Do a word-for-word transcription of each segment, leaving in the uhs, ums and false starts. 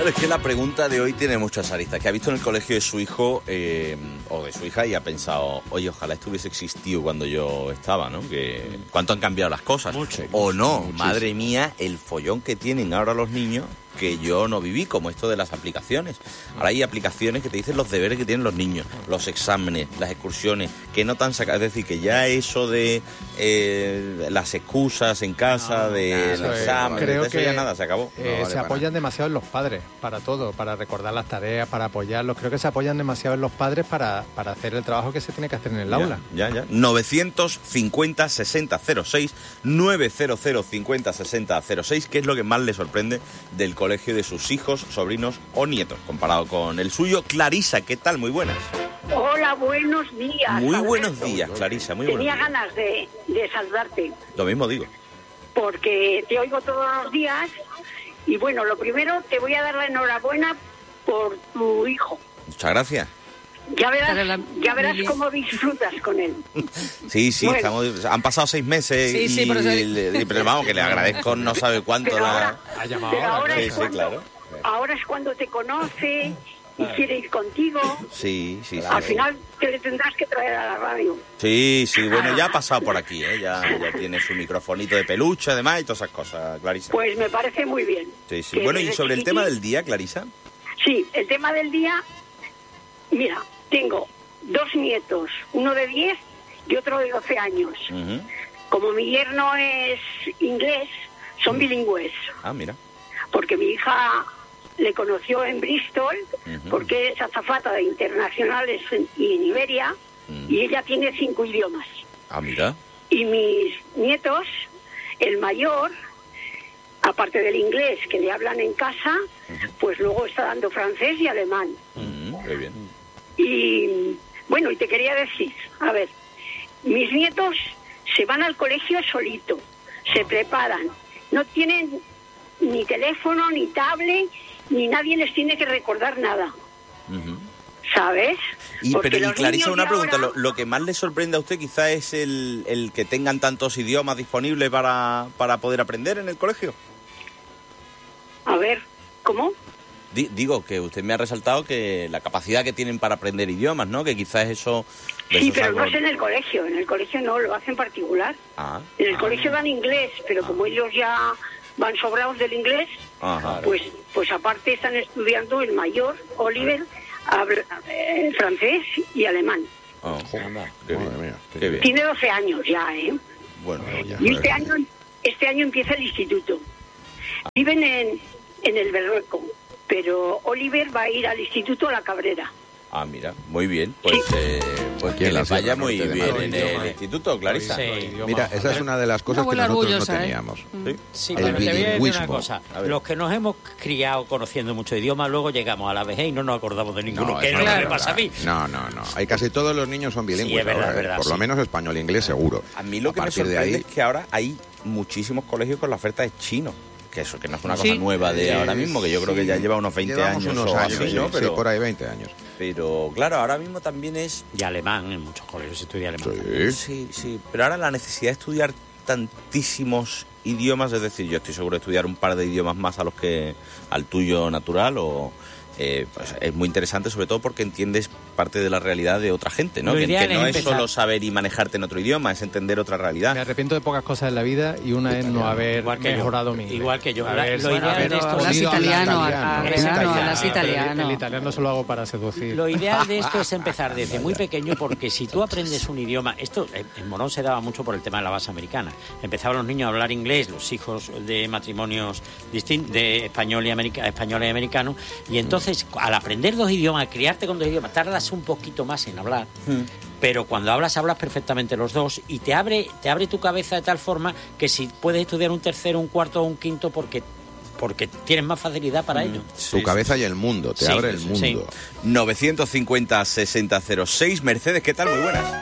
Claro, es que la pregunta de hoy tiene muchas aristas. Que ha visto en el colegio de su hijo eh, o de su hija y ha pensado, oye, ojalá esto hubiese existido cuando yo estaba, ¿no? Que cuánto han cambiado las cosas. Mucho, o no, muchísimo. Madre mía, el follón que tienen ahora los niños que yo no viví, como esto de las aplicaciones. Ahora hay aplicaciones que te dicen los deberes que tienen los niños, los exámenes, las excursiones, que no te han sacado. Es decir, que ya eso de eh, las excusas en casa, no, de los exámenes, creo de eso que ya nada, se acabó. Eh, no vale se apoyan nada. demasiado en los padres, para todo, para recordar las tareas, para apoyarlos. Creo que se apoyan demasiado en los padres para, para hacer el trabajo que se tiene que hacer en el ya, aula. Ya, ya. novecientos cincuenta sesenta cero seis, novecientos cincuenta sesenta cero seis, ¿qué es lo que más le sorprende del colegio de sus hijos, sobrinos o nietos, comparado con el suyo? Clarisa, ¿qué tal? Muy buenas. Hola, buenos días. Muy Alberto. buenos días, Clarisa, muy buenos Tenía días. ganas de, de saludarte. Lo mismo digo. Porque te oigo todos los días. Y bueno, lo primero, te voy a dar la enhorabuena por tu hijo. Muchas gracias. Ya verás, la... ya verás cómo disfrutas con él. Sí, sí, bueno. estamos, han pasado seis meses sí, y, sí, por eso... y, pero vamos, que le agradezco no sabe cuánto. Pero la... ahora, ha llamado pero ahora, ahora, sí, es sí, cuando, claro. ahora es cuando te conoce y quiere ir contigo. Sí, sí, sí. Al sí. final te le tendrás que traer a la radio. Sí, sí, bueno, ya ha pasado por aquí, ¿eh? Ya, ya tiene su microfonito de peluche, además, y todas esas cosas, Clarisa. Pues me parece muy bien. Sí, sí. Que Bueno, y desde sobre el chiquitín- tema del día, Clarisa. Sí, el tema del día, mira, tengo dos nietos, uno de diez y otro de doce años. Uh-huh. Como mi yerno es inglés, son bilingües, Ah, mira. porque mi hija le conoció en Bristol, Ujú. porque es azafata de internacionales en, y en Iberia, Mm. y ella tiene cinco idiomas. Ah, mira. Y mis nietos, el mayor, aparte del inglés que le hablan en casa, pues luego está dando francés y alemán. Mm, qué bien. Y bueno, y te quería decir, a ver, mis nietos se van al colegio solito, se preparan, no tienen ni teléfono, ni tablet, ni nadie les tiene que recordar nada, Uh-huh. ¿sabes? Y, Porque pero, y los Clarisa, niños una de pregunta. ahora- Lo, lo que más le sorprende a usted quizá es el, el que tengan tantos idiomas disponibles para, para poder aprender en el colegio. A ver, ¿cómo? Di- digo, que usted me ha resaltado que la capacidad que tienen para aprender idiomas, ¿no? Que quizás eso... Sí, eso es pero algo- no es en el colegio, en el colegio no, lo hacen particular. Ah, En el ah, colegio dan inglés, pero como ellos ya van sobrados del inglés, Ajá. pues pues aparte están estudiando el mayor, Oliver, habla, eh, francés y alemán. Ah, qué bien, Madre mía. qué bien. Tiene doce años ya, ¿eh? Bueno, ya. Y este año, este año empieza el instituto. Viven en, en el Berrueco, pero Oliver va a ir al instituto a La Cabrera. Ah, mira, muy bien. Pues, eh, pues Aquí que en la les vaya Sierra muy Norte de bien Madrid. en el instituto, Clarisa. Sí. Mira, esa es una de las cosas Una que abuela nosotros orgullosa, no ¿eh? teníamos. Sí. Sí, El pero te voy a decir bilingüismo. una cosa. A ver. Los que nos hemos criado conociendo muchos idiomas, luego llegamos a la vejez y no nos acordamos de ninguno. No, que eso es lo no que es me pasa a mí. verdad. No, no, no. Hay casi todos los niños son bilingües. Sí, es verdad, ahora, es verdad, Por lo sí. menos español e inglés seguro. A mí lo que a me partir de sorprende ahí, es que ahora hay muchísimos colegios con la oferta de chino. Que eso que no es una cosa Sí. nueva de ahora mismo, que yo creo que ya lleva unos veinte llevamos años unos o años, así, sí, ¿no? sí, Pero, por ahí veinte años. pero claro, ahora mismo también es... Y alemán, en muchos colegios se estudia alemán. Sí. Sí, sí, pero ahora la necesidad de estudiar tantísimos idiomas, es decir, yo estoy seguro de estudiar un par de idiomas más a los que al tuyo natural o... Eh, pues es muy interesante, sobre todo porque entiendes parte de la realidad de otra gente, ¿no? Lo Que, ideal que no es es empezar- solo saber y manejarte en otro idioma, es entender otra Me realidad. arrepiento de pocas cosas en la vida y una es no haber Igual que yo. mejorado mi inglés. Igual que yo. La- Haber- lo ideal haber de esto- podido Hablas hablar italiano, italiano. ah, Es claro, italiano. hablas italiano. El italiano solo hago para seducir. Lo ideal de esto es empezar desde muy pequeño, porque si tú aprendes un idioma, esto eh, en Morón se daba mucho por el tema de la base americana. Empezaban los niños a hablar inglés, los hijos de matrimonios distintos, de español y america, españoles y americanos, y entonces al aprender dos idiomas, criarte con dos idiomas, tardas un poquito más en hablar. Pero cuando hablas, hablas perfectamente los dos y te abre, te abre tu cabeza de tal forma que si puedes estudiar un tercero, un cuarto o un quinto, porque porque tienes más facilidad para ello. Tu cabeza y el mundo, te Sí, abre el sí. mundo. novecientos cincuenta sesenta cero seis. Mercedes, ¿qué tal? Muy buenas.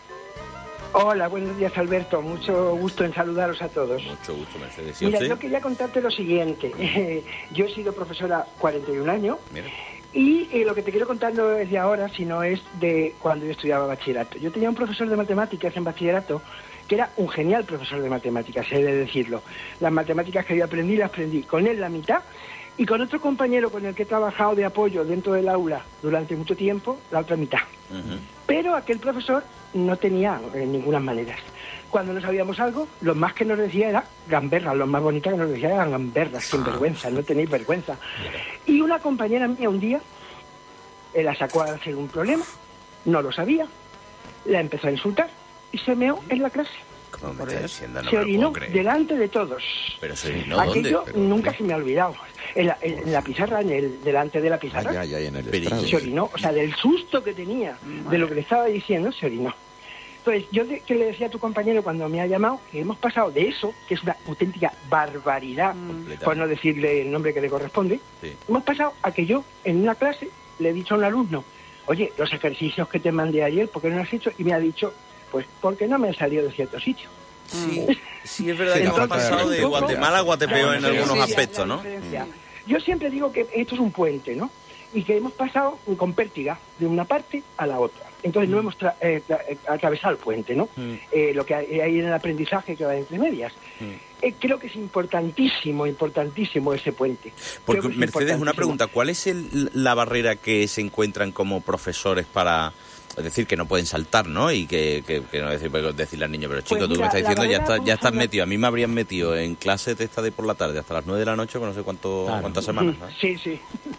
Hola, buenos días, Alberto. Mucho gusto en saludaros a todos. Mucho gusto, Mercedes. ¿Y Mira, usted? yo quería contarte lo siguiente. Eh, yo he sido profesora cuarenta y un años Mira. y eh, lo que te quiero contar no es de ahora, sino es de cuando yo estudiaba bachillerato. Yo tenía un profesor de matemáticas en bachillerato que era un genial profesor de matemáticas, he de decirlo. Las matemáticas que yo aprendí, las aprendí con él la mitad y con otro compañero con el que he trabajado de apoyo dentro del aula durante mucho tiempo, la otra mitad. Uh-huh. Pero aquel profesor no tenía en ninguna manera. Cuando no sabíamos algo, lo más que nos decía era gamberras, lo más bonito que nos decía eran gamberras, sin vergüenza, no tenéis vergüenza. Y una compañera mía un día, eh, la sacó a hacer un problema, no lo sabía, la empezó a insultar y se meó en la clase. ¿Cómo me estás diciendo? No se me lo orinó puedo creer. Delante de todos. ¿Pero se orinó Aquello dónde? Pero, nunca se me ha olvidado. En la, en, en la pizarra, en el, delante de la pizarra, Ah, ya, ya, en el Pero, estrado. se orinó. O sea, del susto que tenía de lo que le estaba diciendo, se orinó. Entonces, yo de, que le decía a tu compañero cuando me ha llamado que hemos pasado de eso, que es una auténtica barbaridad, por no decirle el nombre que le corresponde, sí. hemos pasado a que yo, en una clase, le he dicho a un alumno, oye, los ejercicios que te mandé ayer, ¿por qué no los has hecho? Y me ha dicho, pues, porque no me han salido de cierto sitio. Sí, sí, es verdad que Entonces, hemos pasado de un poco- Guatemala a Guatepeo en Claro, algunos sí, sí, aspectos, la ¿no? diferencia. Yo siempre digo que esto es un puente, ¿no? Y que hemos pasado con pértiga de una parte a la otra. Entonces no hemos tra- eh, tra- eh, atravesado el puente, ¿no? Mm. Eh, lo que hay, hay en el aprendizaje que va entre medias. Mm. Eh, creo que es importantísimo, importantísimo ese puente. Porque, Creo que es Mercedes, una importantísimo. pregunta. ¿Cuál es el- la barrera que se encuentran como profesores para... Es decir, que no pueden saltar, ¿no? Y que, que, que no decir, pues, decirle al niño, pero chico, Pues tú mira, me estás la diciendo, ya, barrera, está, ya estás vamos a- metido. A mí me habrían metido en clases de esta de por la tarde hasta las nueve de la noche, pues no sé cuánto, Claro. cuántas semanas, ¿no? Sí, sí.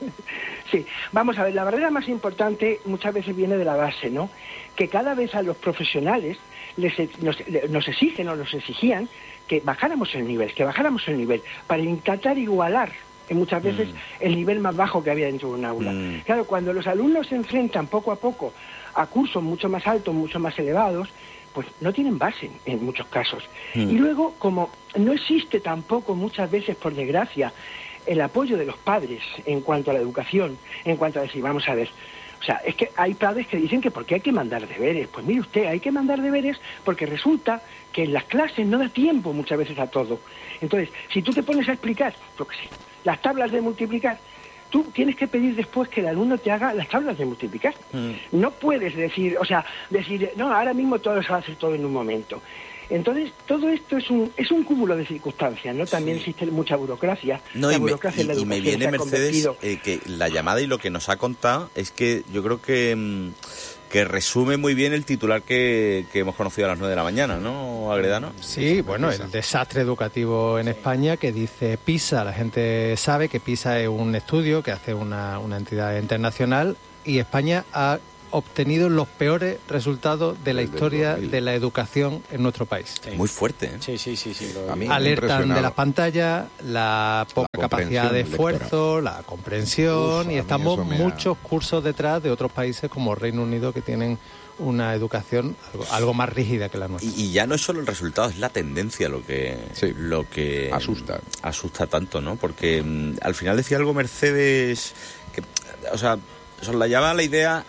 Sí, vamos a ver, la barrera más importante muchas veces viene de la base, ¿no? Que cada vez a los profesionales les, e- nos, le- nos exigen o nos exigían que bajáramos el nivel, que bajáramos el nivel, para intentar igualar eh, muchas veces Mm. el nivel más bajo que había dentro de un aula. Mm. Claro, cuando los alumnos se enfrentan poco a poco a cursos mucho más altos, mucho más elevados, pues no tienen base en muchos casos. Mm. Y luego, como no existe tampoco muchas veces, por desgracia, el apoyo de los padres en cuanto a la educación, en cuanto a decir, vamos a ver, o sea, es que hay padres que dicen que ¿por qué hay que mandar deberes? Pues mire usted, hay que mandar deberes porque resulta que en las clases no da tiempo muchas veces a todo. Entonces, si tú te pones a explicar, yo qué sé, las tablas de multiplicar, tú tienes que pedir después que el alumno te haga las tablas de multiplicar. Mm. No puedes decir, o sea, decir, no, ahora mismo todo se va a hacer todo en un momento. Entonces, todo esto es un es un cúmulo de circunstancias, ¿no? También Sí. existe mucha burocracia. No, la y me, burocracia en la y- y me educación viene, se ha Mercedes, convertido- eh, que la llamada y lo que nos ha contado es que yo creo que, mm, que resume muy bien el titular que, que hemos conocido a las nueve de la mañana, ¿no, Agredano? Sí, bueno, el desastre educativo en España que dice PISA. La gente sabe que PISA es un estudio que hace una, una entidad internacional y España ha obtenido los peores resultados de la Desde el historia dos mil. de la educación en nuestro país. Sí. Muy fuerte, ¿eh? Sí, sí, sí, sí. lo- A mí me ha Alertan de impresionado. las pantallas, la poca La capacidad de comprensión esfuerzo, la comprensión, Uf, a y mí estamos eso me ha- muchos cursos detrás de otros países como Reino Unido que tienen una educación algo, algo más rígida que la nuestra. Y, y ya no es solo el resultado, es la tendencia lo que Sí. lo que Asusta. asusta tanto, ¿no? Porque mm, al final decía algo Mercedes que, o sea, soslayaba la idea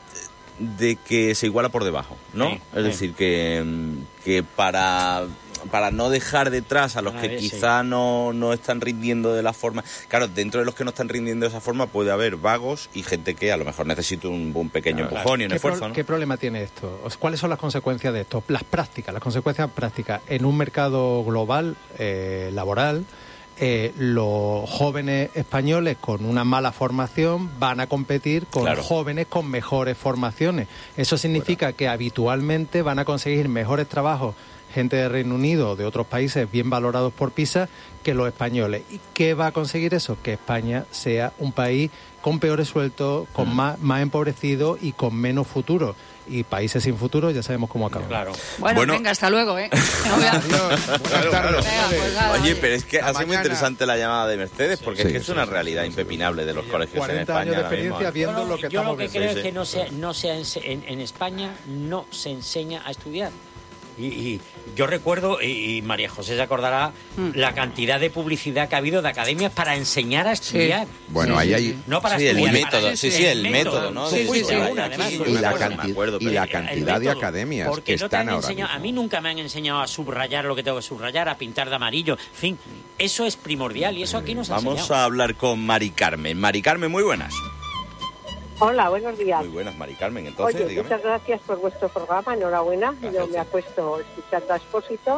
de que se iguala por debajo, ¿no? Sí, es sí. decir, que, mm, que para para no dejar detrás a los que Nadie, sí. quizá no, no están rindiendo de la forma... Claro, dentro de los que no están rindiendo de esa forma puede haber vagos y gente que a lo mejor necesita un, un pequeño Claro, empujón y un ¿Qué, esfuerzo, pro- ¿no? ¿Qué problema tiene esto? O sea, ¿cuáles son las consecuencias de esto? Las prácticas, las consecuencias prácticas. En un mercado global, eh, laboral, eh, los jóvenes españoles con una mala formación van a competir con Claro. jóvenes con mejores formaciones. Eso significa que habitualmente van a conseguir mejores trabajos gente de Reino Unido o de otros países bien valorados por PISA que los españoles. ¿Y qué va a conseguir eso? Que España sea un país con peores sueldos, con Mm. más, más empobrecido y con menos futuro. Y países sin futuro ya sabemos cómo acaban. Claro. Bueno, Bueno. venga, hasta luego, ¿eh? No voy a- Adiós. Buenas tardes. Venga, pues nada, Oye, pero es que Hasta ha sido muy mañana. interesante la llamada de Mercedes, porque Sí, es que es sí, una sí, realidad sí, sí. impepinable de los colegios en cuarenta España. años de ahora mismo, experiencia ¿eh? viendo Yo lo que yo estamos lo que viendo. creo Sí, es sí. que no se, no se ense- en, en España no se enseña a estudiar. Y, y yo recuerdo, y, y María José se acordará, la cantidad de publicidad que ha habido de academias para enseñar a estudiar. Bueno, Sí, ahí sí, hay... sí. No para Sí, el estudiar, método, para- sí, sí, el método, ¿no? Tú Sí, fuiste sí, sí. una, además. Y con la, una cosa, canti- me acuerdo, y pero la el cantidad de método, academias porque que no te están han ahora enseñado, mismo. a mí nunca me han enseñado a subrayar lo que tengo que subrayar, a pintar de amarillo, en fin, eso es primordial y eso aquí nos ha Vamos enseñado. a hablar con Mari Carmen. Mari Carmen, muy buenas. Hola, buenos días. Muy buenas, Mari Carmen. Entonces, Oye, dígame. muchas gracias por vuestro programa, enhorabuena. Gracias. Yo me acuesto escuchando a Expósito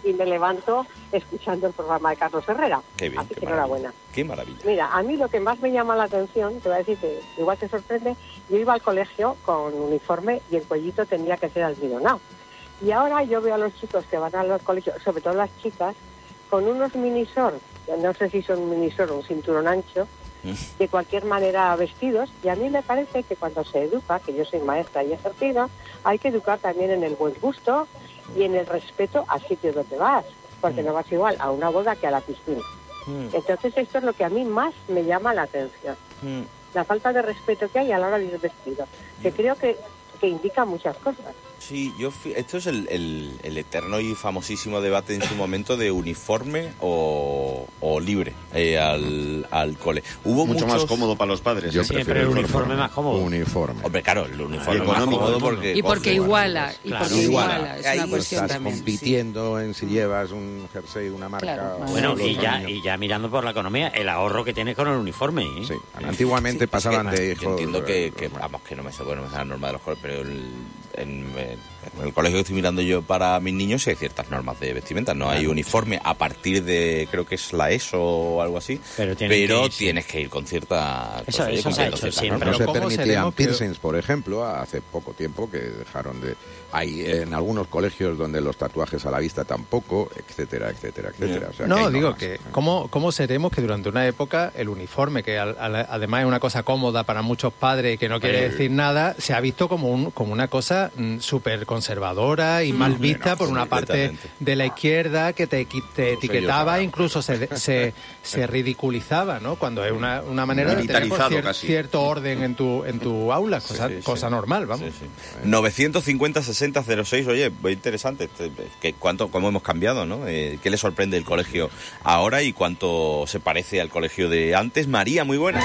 y me levanto escuchando el programa de Carlos Herrera. Qué bien, Así qué que maravilla. enhorabuena. Qué maravilla. Mira, a mí lo que más me llama la atención, te voy a decir que igual te sorprende, yo iba al colegio con uniforme y el cuellito tenía que ser almidonado. Y ahora yo veo a los chicos que van al colegio, sobre todo las chicas, con unos minisor, no sé si son un minisor o un cinturón ancho, de cualquier manera vestidos, y a mí me parece que cuando se educa, que yo soy maestra y ejercida, hay que educar también en el buen gusto y en el respeto al sitio donde vas, porque no vas igual a una boda que a la piscina. Entonces esto es lo que a mí más me llama la atención, la falta de respeto que hay a la hora de ir vestido, que creo que, que indica muchas cosas. Sí, yo fi- esto es el, el, el eterno y famosísimo debate en su momento de uniforme o, o libre eh, al, al cole. Hubo Mucho muchos... más cómodo para los padres. Yo ¿eh? Siempre prefiero el uniforme más cómodo. Uniforme. Hombre, claro, el uniforme Y más económico cómodo del mundo. porque... Y porque coge, iguala, y Claro. porque Iguala. iguala, es Ahí una cuestión Estás también. compitiendo en si llevas un jersey de una marca Claro. o Bueno, los y ya, niños. y ya mirando por la economía, el ahorro que tienes con el uniforme. ¿eh? Sí, antiguamente Sí, pasaban es que, de yo hijos... entiendo que, que, eh, vamos, que no me sé, bueno, me sé la norma de los colegios, pero el, en, en el colegio que estoy mirando yo para mis niños sí hay ciertas normas de vestimenta. No hay uniforme a partir de, creo que es la ESO o algo así, Pero pero, tienen que ir, sí. tienes que ir con cierta... Eso- pues, oye, eso se ha cumpliendo hecho ciertas siempre. normas. No Pero se ¿cómo permitían seremos que- piercings, por ejemplo, hace poco tiempo que dejaron de... Hay en algunos colegios donde los tatuajes a la vista tampoco, etcétera, etcétera, etcétera. O sea, que No, hay digo normas. que, ¿cómo, ¿cómo seremos que durante una época el uniforme, que al- al- además es una cosa cómoda para muchos padres y que no quiere Eh. decir nada, se ha visto como, un, como una cosa mm, súper conservadora y mal vista por una parte completamente. de la izquierda que te, equi- te ellos etiquetaba, sabrán. incluso se, se, se ridiculizaba, ¿no? Cuando es una, una manera de tener pues, Militarizado cier- casi. cierto orden en tu, en tu aula, cosa, Sí, sí. cosa normal, vamos. Sí, sí. novecientos cincuenta sesenta cero seis, oye, muy interesante. este, que cuánto, cómo hemos cambiado, ¿no? Eh, ¿Qué le sorprende el colegio ahora y cuánto se parece al colegio de antes? María, muy buenas.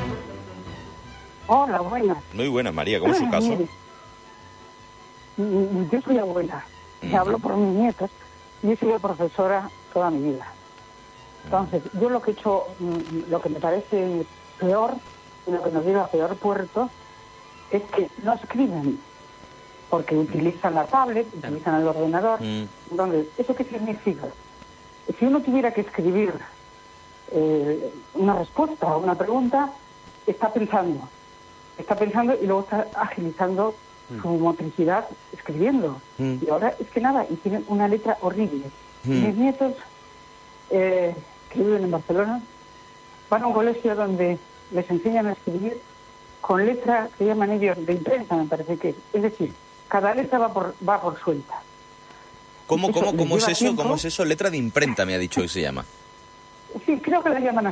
Hola, buenas. Muy buenas, María, ¿cómo es su caso? Mire, mm, yo soy abuela y Ujú. hablo por mis nietos y he sido profesora toda mi vida. Entonces, yo lo que he hecho, mm, lo que me parece peor y lo que nos lleva a peor puerto es que no escriben porque utilizan la tablet, utilizan el ordenador. Mm. Entonces, ¿eso qué significa? Si uno tuviera que escribir eh, una respuesta a una pregunta, está pensando. Está pensando y luego está agilizando su motricidad escribiendo. Mm. Y ahora es que nada, y tienen una letra horrible. Mm. Mis nietos, eh, que viven en Barcelona, van a un colegio donde les enseñan a escribir con letra que llaman ellos de imprenta, me parece que es. Es decir, cada letra va por, va por suelta. ¿Cómo, Eso cómo, les cómo es lleva eso? tiempo. ¿Cómo es eso? Letra de imprenta, me ha dicho que se llama. Sí, creo que la llaman